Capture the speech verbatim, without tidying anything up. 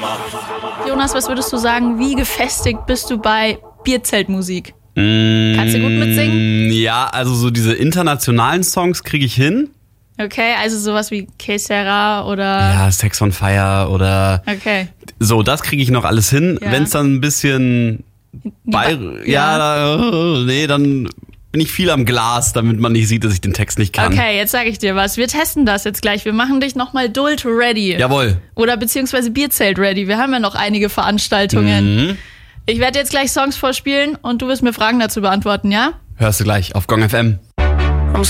Jonas, was würdest du sagen, wie gefestigt bist du bei Bierzeltmusik? Mm, Kannst du gut mitsingen? Ja, also so diese internationalen Songs kriege ich hin. Okay, also sowas wie Que Sera oder... Ja, Sex on Fire oder... Okay. So, das kriege ich noch alles hin. Ja. Wenn es dann ein bisschen... Bei, Ba- ja, ja. da, nee, dann bin ich viel am Glas, damit man nicht sieht, dass ich den Text nicht kann. Okay, jetzt sage ich dir was. Wir testen das jetzt gleich. Wir machen dich nochmal Duld ready. Jawohl. Oder beziehungsweise Bierzelt ready. Wir haben ja noch einige Veranstaltungen. Mhm. Ich werde jetzt gleich Songs vorspielen und du wirst mir Fragen dazu beantworten, ja? Hörst du gleich auf Gong F M.